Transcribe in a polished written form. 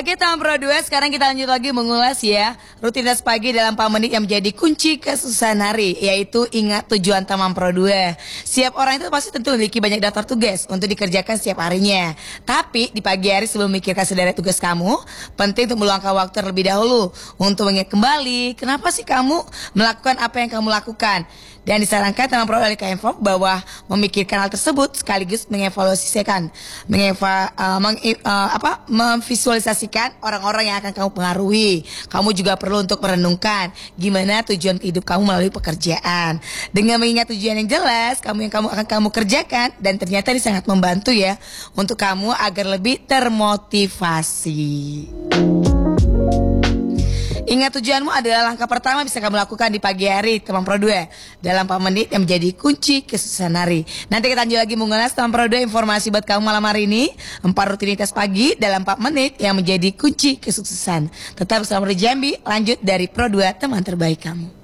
Oke teman Pro 2, sekarang kita lanjut lagi mengulas ya rutinitas pagi dalam 4 menit yang menjadi kunci kesuksesan hari, yaitu ingat tujuan teman Pro 2. Setiap orang itu pasti tentu memiliki banyak daftar tugas untuk dikerjakan setiap harinya. Tapi di pagi hari sebelum memikirkan sederet tugas kamu, penting untuk meluangkan waktu terlebih dahulu untuk mengingat kembali kenapa sih kamu melakukan apa yang kamu lakukan. Dan disarankan teman Pro dari KMFOP bahwa memikirkan hal tersebut sekaligus mengevaluasikan, memvisualisasikan orang-orang yang akan kamu pengaruhi. Kamu juga perlu untuk merenungkan gimana tujuan hidup kamu melalui pekerjaan. Dengan mengingat tujuan yang jelas, yang akan kamu kerjakan, dan ternyata ini sangat membantu ya untuk kamu agar lebih termotivasi. Ingat tujuanmu adalah langkah pertama bisa kamu lakukan di pagi hari teman Pro 2 dalam 4 menit yang menjadi kunci kesuksesan hari. Nanti kita lanjut lagi mengulas teman Pro 2 informasi buat kamu malam hari ini 4 rutinitas pagi dalam 4 menit yang menjadi kunci kesuksesan. Tetap bersama Jambi, lanjut dari Pro 2 teman terbaik kamu.